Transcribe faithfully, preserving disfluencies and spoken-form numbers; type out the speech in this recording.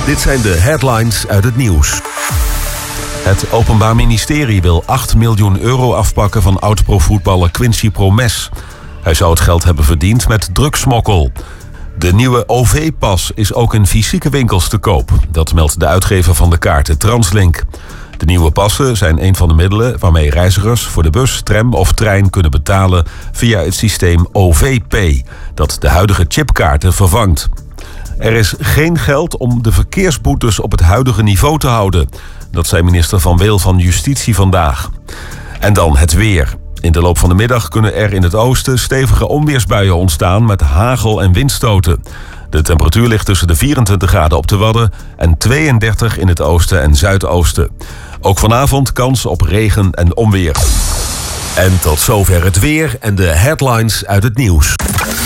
Dit zijn de headlines uit het nieuws. Het Openbaar Ministerie wil acht miljoen euro afpakken van oud-profvoetballer Quincy Promes. Hij zou het geld hebben verdiend met drugsmokkel. De nieuwe O V-pas is ook in fysieke winkels te koop. Dat meldt de uitgever van de kaarten Translink. De nieuwe passen zijn een van de middelen waarmee reizigers voor de bus, tram of trein kunnen betalen via het systeem O V Pay, dat de huidige chipkaarten vervangt. Er is geen geld om de verkeersboetes op het huidige niveau te houden. Dat zei minister Van Weel van Justitie vandaag. En dan het weer. In de loop van de middag kunnen er in het oosten stevige onweersbuien ontstaan met hagel en windstoten. De temperatuur ligt tussen de vierentwintig graden op de Wadden en tweeëndertig in het oosten en zuidoosten. Ook vanavond kans op regen en onweer. En tot zover het weer en de headlines uit het nieuws.